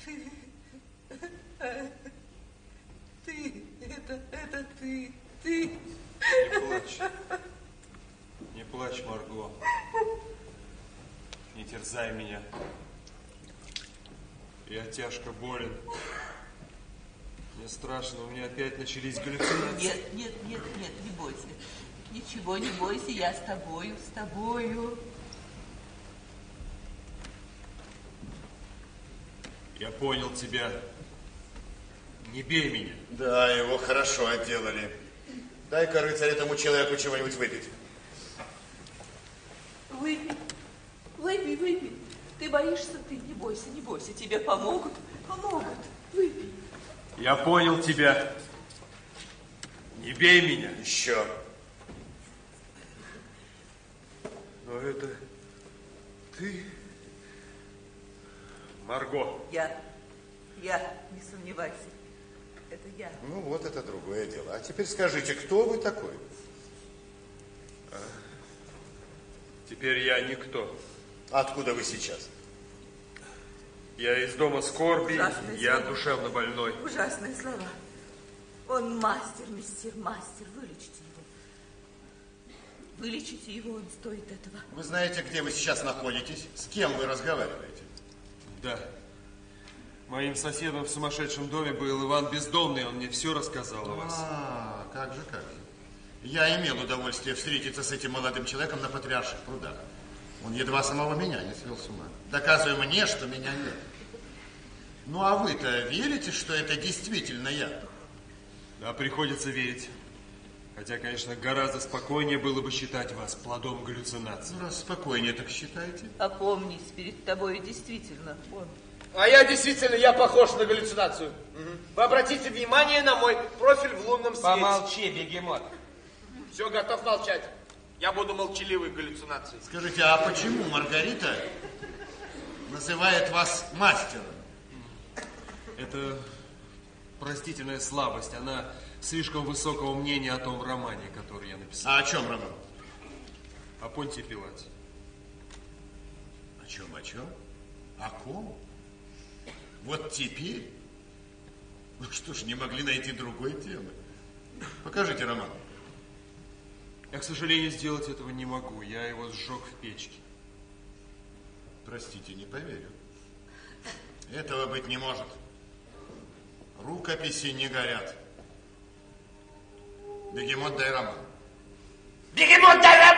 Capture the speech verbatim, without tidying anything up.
Ты, ты, это, это ты, ты. Не плачь. Не плачь, Марго. Не терзай меня. Я тяжко болен. Мне страшно, у меня опять начались галлюцинации. Нет, нет, нет, нет, не бойся. Ничего не бойся, я с тобою, с тобою. Я понял тебя. Не бей меня. Да, его хорошо отделали. Дай-ка, рыцарь, этому человеку чего-нибудь выпить. Выпей, выпей, выпей. Ты боишься, ты не бойся, не бойся. Тебе помогут, помогут. Выпей. Я понял тебя. Не бей меня. Еще. Но это ты, Марго. Я, я, не сомневайся. Это я. Ну, вот это другое дело. А теперь скажите, кто вы такой? А, теперь я никто. Откуда вы сейчас? Я из дома скорби, Ужасные я слова. душевно больной. Ужасные слова. Он мастер, мессир, мастер. Вылечите его. Вылечите его, он стоит этого. Вы знаете, где вы сейчас находитесь? С кем вы разговариваете? Да. Моим соседом в сумасшедшем доме был Иван Бездомный, он мне все рассказал о вас. А, как же, как же. Я имел удовольствие встретиться с этим молодым человеком на Патриарших прудах. Он едва самого меня не свел с ума, доказывая мне, что меня нет. Ну, а вы-то верите, что это действительно я? Да, приходится верить. Хотя, конечно, гораздо спокойнее было бы считать вас плодом галлюцинаций. Ну, раз спокойнее так считаете. Опомнись, перед тобой действительно он. А я действительно, я похож на галлюцинацию. Угу. Вы обратите внимание на мой профиль в лунном свете. Помолчи, бегемот. Все, готов молчать. Я буду молчаливой галлюцинацией. Скажите, а почему Маргарита называет вас мастером? Это простительная слабость. Она слишком высокого мнения о том романе, который я написал. А о чем роман? О Понтии Пилате. О чем, о чем? О ком? Вот теперь? Ну что ж, не могли найти другой темы. Покажите роман. Я, к сожалению, сделать этого не могу. Я его сжег в печке. Простите, не поверю. Этого быть не может. Рукописи не горят. Бегемот, дай роман. Бегемот, дай роман!